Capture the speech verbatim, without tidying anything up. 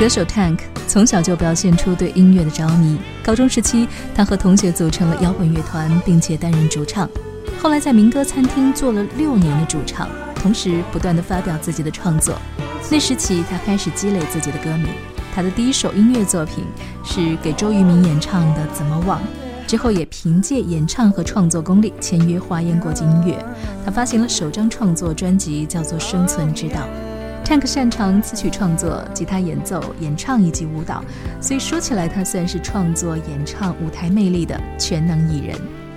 歌手 Tank 从小就表现出对音乐的着迷，高中时期他和同学组成了摇滚乐团，并且担任主唱，后来在民歌餐厅做了六年的主唱，同时不断地发表自己的创作。那时起他开始积累自己的歌迷，他的第一首音乐作品是给周渝民演唱的《怎么忘》，之后也凭借演唱和创作功力签约华研国际音乐，他发行了首张创作专辑叫做《生存之道》。Tank 擅长词曲创作、吉他演奏、演唱以及舞蹈，所以说起来他算是创作、演唱、舞台魅力的全能艺人。